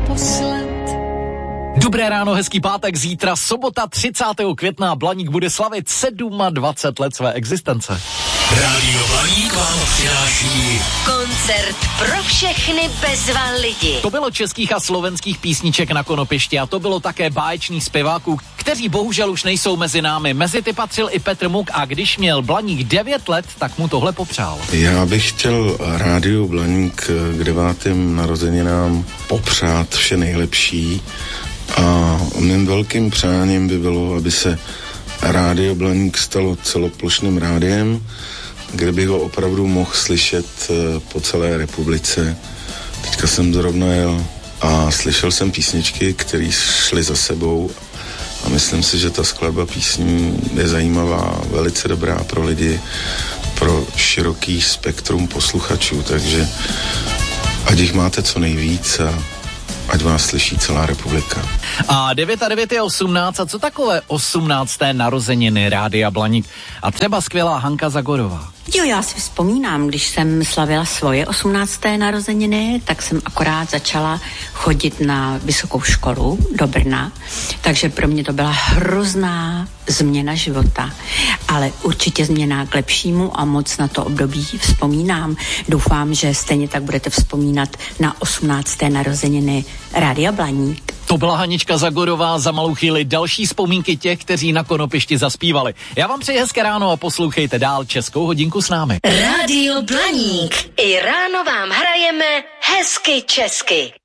naposled. Dobré ráno, hezký pátek, zítra sobota 30. května Blaník bude slavit 27 let své existence. Rádio Blaník vám přináší Koncert pro všechny bezva lidi. To bylo českých a slovenských písniček na konopišti a to bylo také báječných zpěváků, kteří bohužel už nejsou mezi námi. Mezi ty patřil i Petr Muk a když měl Blaník 9 let, tak mu tohle popřál. Já bych chtěl Rádiu Blaník k 9. narozeninám popřát vše nejlepší a mým velkým přáním by bylo, aby se Rádio Blaník stalo celoplošným rádiem, kde bych ho opravdu mohl slyšet po celé republice. Teďka jsem zrovna jel a slyšel jsem písničky, které šly za sebou a myslím si, že ta skladba písní je zajímavá, velice dobrá pro lidi, pro široký spektrum posluchačů, takže ať jich máte co nejvíc a ať vás slyší celá republika. A 9 a 9 je 18. A co takové 18. narozeniny Rádia Blaník? A třeba skvělá Hanka Zagorová. Jo, já si vzpomínám, když jsem slavila svoje 18. narozeniny, tak jsem akorát začala chodit na vysokou školu do Brna, takže pro mě to byla hrozná změna života, ale určitě změna k lepšímu a moc na to období vzpomínám. Doufám, že stejně tak budete vzpomínat na 18. narozeniny Rádia Blaník. To byla Hanička Zagorová, za malou chvíli další vzpomínky těch, kteří na konopišti zaspívali. Já vám přeji hezké ráno a poslouchejte dál Českou hodinku s námi. Rádio Blaník. I ráno vám hrajeme hezky česky.